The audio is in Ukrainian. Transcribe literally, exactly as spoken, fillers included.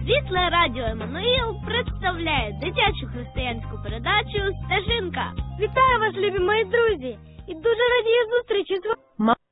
Світле радіо Еммануїл представляє дитячу християнську передачу «Стежинка». Вітаю вас, любі мої друзі! І дуже радію зустрічі з вами.